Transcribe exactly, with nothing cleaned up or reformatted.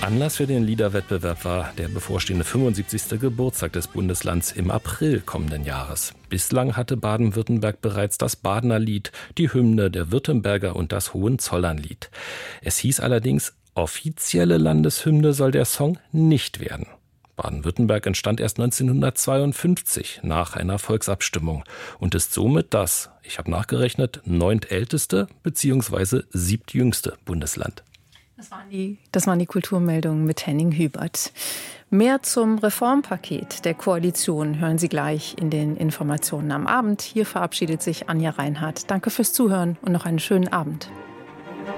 Anlass für den Liederwettbewerb war der bevorstehende fünfundsiebzigste Geburtstag des Bundeslands im April kommenden Jahres. Bislang hatte Baden-Württemberg bereits das Badener Lied, die Hymne der Württemberger und das Hohenzollernlied. Es hieß allerdings, offizielle Landeshymne soll der Song nicht werden. Baden-Württemberg entstand erst neunzehnhundertzweiundfünfzig nach einer Volksabstimmung und ist somit das, ich habe nachgerechnet, neuntälteste bzw. siebtjüngste Bundesland. Das waren, die, das waren die Kulturmeldungen mit Henning Hubert. Mehr zum Reformpaket der Koalition hören Sie gleich in den Informationen am Abend. Hier verabschiedet sich Anja Reinhardt. Danke fürs Zuhören und noch einen schönen Abend.